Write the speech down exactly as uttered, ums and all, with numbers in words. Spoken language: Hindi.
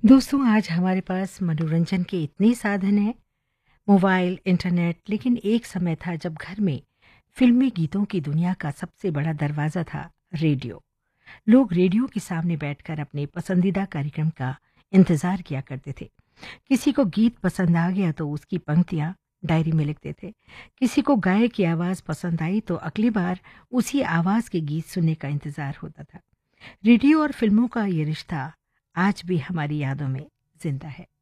दोस्तों, आज हमारे पास मनोरंजन के इतने साधन हैं, मोबाइल, इंटरनेट, लेकिन एक समय था जब घर में फिल्मी गीतों की दुनिया का सबसे बड़ा दरवाज़ा था रेडियो। लोग रेडियो के सामने बैठकर अपने पसंदीदा कार्यक्रम का इंतज़ार किया करते थे। किसी को गीत पसंद आ गया तो उसकी पंक्तियाँ डायरी में लिखते थे। किसी को गायक की आवाज़ पसंद आई तो अगली बार उसी आवाज़ के गीत सुनने का इंतज़ार होता था। रेडियो और फिल्मों का ये रिश्ता आज भी हमारी यादों में जिंदा है।